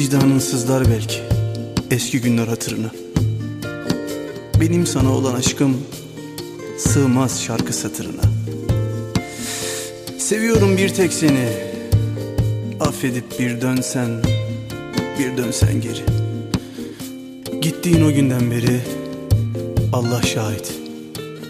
Vicdanın sızlar belki eski günler hatırına. Benim sana olan aşkım sığmaz şarkı satırına. Seviyorum bir tek seni, affedip bir dönsen geri. Gittiğin o günden beri Allah şahit,